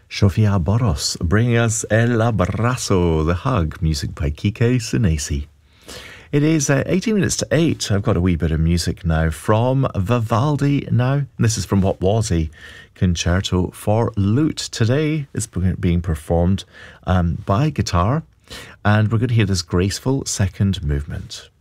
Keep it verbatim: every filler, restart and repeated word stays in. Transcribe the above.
Sofia Boros bringing us El Abrazo, The Hug, music by Kike Senesi. It is uh, eighteen minutes to eight. I've got a wee bit of music now from Vivaldi now. And this is from what was a concerto for lute. Today it's being performed um, by guitar. And we're going to hear this graceful second movement.